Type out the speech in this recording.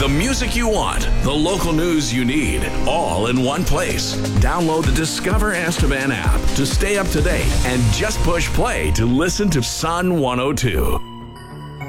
The music you want, the local news you need, all in one place. Download the Discover Estevan app to stay up to date and just push play to listen to Sun 102.